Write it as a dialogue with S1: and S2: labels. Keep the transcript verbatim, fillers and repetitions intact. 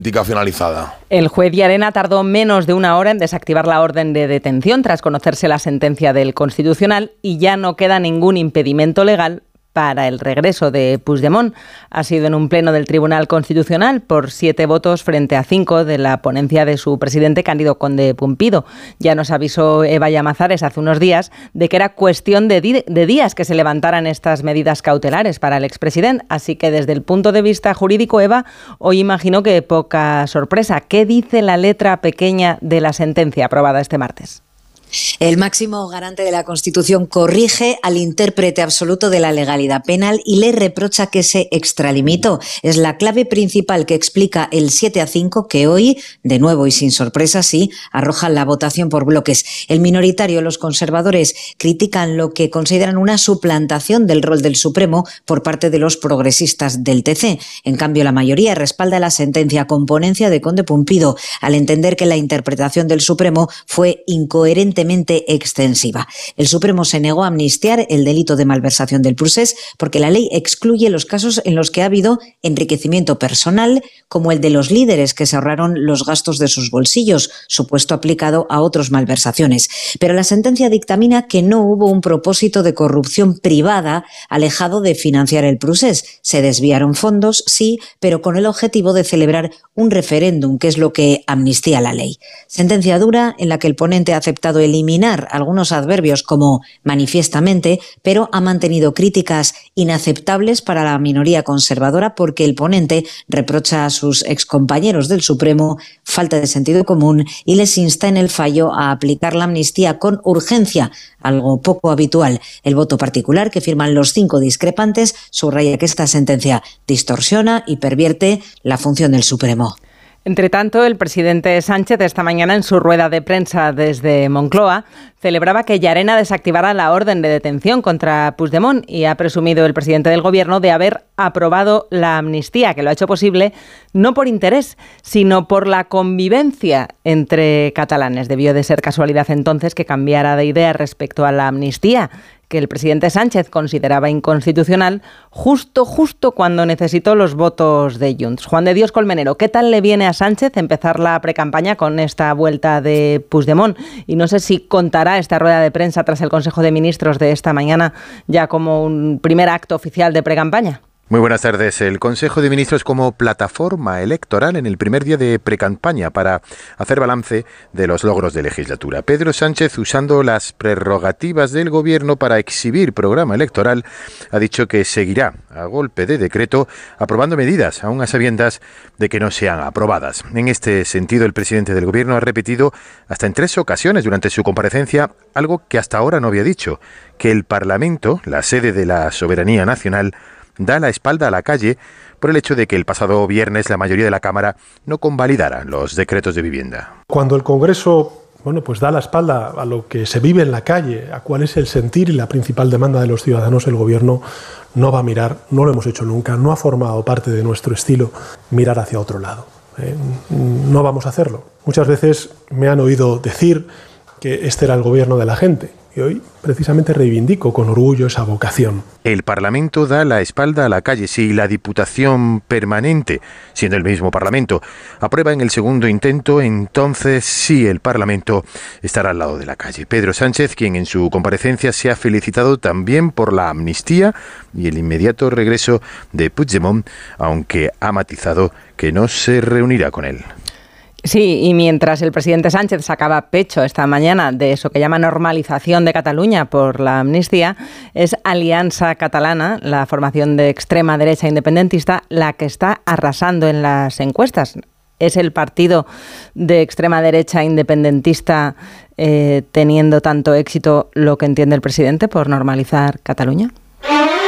S1: finalizada.
S2: El juez Llarena tardó menos de una hora en desactivar la orden de detención tras conocerse la sentencia del Constitucional y ya no queda ningún impedimento legal para el regreso de Puigdemont. Ha sido en un pleno del Tribunal Constitucional por siete votos frente a cinco de la ponencia de su presidente Cándido Conde Pumpido. Ya nos avisó Eva Llamazares hace unos días de que era cuestión de, di- de días que se levantaran estas medidas cautelares para el expresidente. Así que desde el punto de vista jurídico, Eva, hoy imagino que poca sorpresa. ¿Qué dice la letra pequeña de la sentencia aprobada este martes?
S3: El máximo garante de la Constitución corrige al intérprete absoluto de la legalidad penal y le reprocha que se extralimitó. Es la clave principal que explica el siete a cinco que hoy, de nuevo y sin sorpresa, sí, arroja la votación por bloques. El minoritario, los conservadores, critican lo que consideran una suplantación del rol del Supremo por parte de los progresistas del T C. En cambio, la mayoría respalda la sentencia con ponencia de Conde Pumpido, al entender que la interpretación del Supremo fue incoherente extensiva. El Supremo se negó a amnistiar el delito de malversación del procés porque la ley excluye los casos en los que ha habido enriquecimiento personal, como el de los líderes que se ahorraron los gastos de sus bolsillos, supuesto aplicado a otras malversaciones. Pero la sentencia dictamina que no hubo un propósito de corrupción privada alejado de financiar el procés. Se desviaron fondos, sí, pero con el objetivo de celebrar un referéndum, que es lo que amnistía la ley. Sentencia dura en la que el ponente ha aceptado eliminar algunos adverbios como manifiestamente, pero ha mantenido críticas inaceptables para la minoría conservadora porque el ponente reprocha a sus excompañeros del Supremo falta de sentido común y les insta en el fallo a aplicar la amnistía con urgencia, algo poco habitual. El voto particular que firman los cinco discrepantes subraya que esta sentencia distorsiona y pervierte la función del Supremo.
S2: Entre tanto, el presidente Sánchez esta mañana en su rueda de prensa desde Moncloa celebraba que Llarena desactivara la orden de detención contra Puigdemont y ha presumido el presidente del Gobierno de haber aprobado la amnistía, que lo ha hecho posible no por interés, sino por la convivencia entre catalanes. Debió de ser casualidad entonces que cambiara de idea respecto a la amnistía, que el presidente Sánchez consideraba inconstitucional justo, justo cuando necesitó los votos de Junts. Juan de Dios Colmenero, ¿qué tal le viene a Sánchez empezar la precampaña con esta vuelta de Puigdemont? Y no sé si contará esta rueda de prensa tras el Consejo de Ministros de esta mañana ya como un primer acto oficial de precampaña.
S4: Muy buenas tardes. El Consejo de Ministros como plataforma electoral en el primer día de precampaña para hacer balance de los logros de legislatura. Pedro Sánchez, usando las prerrogativas del Gobierno para exhibir programa electoral, ha dicho que seguirá a golpe de decreto aprobando medidas, aún a sabiendas de que no sean aprobadas. En este sentido, el presidente del Gobierno ha repetido hasta en tres ocasiones durante su comparecencia algo que hasta ahora no había dicho, que el Parlamento, la sede de la soberanía nacional, da la espalda a la calle por el hecho de que el pasado viernes la mayoría de la Cámara no convalidara los decretos de vivienda.
S5: Cuando el Congreso, bueno, pues da la espalda a lo que se vive en la calle, a cuál es el sentir y la principal demanda de los ciudadanos, el Gobierno no va a mirar, no lo hemos hecho nunca, no ha formado parte de nuestro estilo mirar hacia otro lado. Eh, no vamos a hacerlo. Muchas veces me han oído decir que este era el gobierno de la gente. Y hoy, precisamente, reivindico con orgullo esa vocación.
S4: El Parlamento da la espalda a la calle si la Diputación Permanente, siendo el mismo Parlamento, aprueba en el segundo intento, entonces sí el Parlamento estará al lado de la calle. Pedro Sánchez, quien en su comparecencia se ha felicitado también por la amnistía y el inmediato regreso de Puigdemont, aunque ha matizado que no se reunirá con él.
S2: Sí, y mientras el presidente Sánchez sacaba pecho esta mañana de eso que llama normalización de Cataluña por la amnistía, es Alianza Catalana, la formación de extrema derecha independentista, la que está arrasando en las encuestas. ¿Es el partido de extrema derecha independentista eh, teniendo tanto éxito lo que entiende el presidente por normalizar Cataluña?